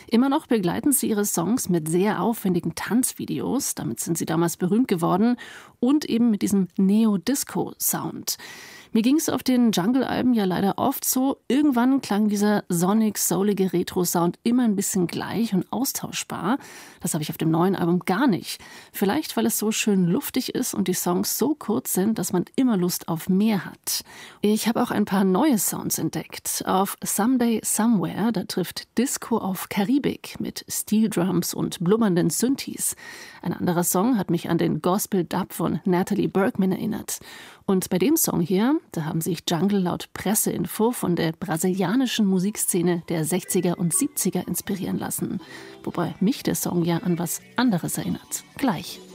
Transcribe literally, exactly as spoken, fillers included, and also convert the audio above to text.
Immer noch begleiten sie ihre Songs mit sehr aufwendigen Tanzvideos, damit sind sie damals berühmt geworden, und eben mit diesem Neo-Disco-Sound. Mir ging es auf den Jungle-Alben ja leider oft so, irgendwann klang dieser sonnig, soulige Retro-Sound immer ein bisschen gleich und austauschbar. Das habe ich auf dem neuen Album gar nicht. Vielleicht, weil es so schön luftig ist und die Songs so kurz sind, dass man immer Lust auf mehr hat. Ich habe auch ein paar neue Sounds entdeckt. Auf Someday Somewhere, da trifft Disco auf Karibik mit Steel-Drums und blubbernden Synthes. Ein anderer Song hat mich an den Gospel-Dub von Natalie Bergman erinnert. Und bei dem Song hier, da haben sich Jungle laut Presseinfo von der brasilianischen Musikszene der sechziger und siebziger inspirieren lassen. Wobei mich der Song ja an was anderes erinnert. Gleich.